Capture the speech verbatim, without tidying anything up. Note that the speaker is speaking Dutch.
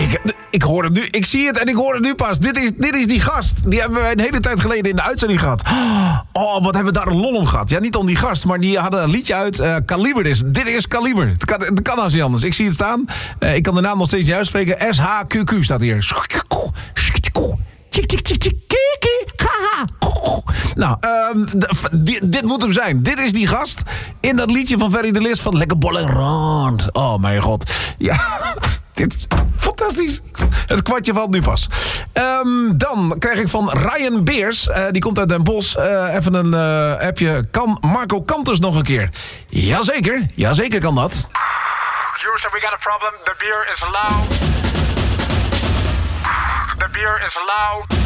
Ik, ik hoor het nu. Ik zie het en ik hoor het nu pas. Dit is, dit is die gast. Die hebben we een hele tijd geleden in de uitzending gehad. Oh, wat hebben we daar een lol om gehad. Ja, niet om die gast, maar die hadden een liedje uit. Uh, Kaliber is. Dit is Kaliber. Het kan, het kan als niet anders. Ik zie het staan. Uh, ik kan de naam nog steeds niet uitspreken. S H Q Q staat hier. Nou, um, d- dit, dit moet hem zijn. Dit is die gast in dat liedje van Ferry de Lis van Lekker Bol en Rond. Oh mijn god. Ja, dit is fantastisch. Het kwartje valt nu pas. Um, dan krijg ik van Ryan Beers. Uh, die komt uit Den Bosch. Uh, even een uh, appje. Kan Marco Kantus nog een keer? Jazeker. Jazeker kan dat. Houston, we got a problem. The beer is loud. The beer is loud.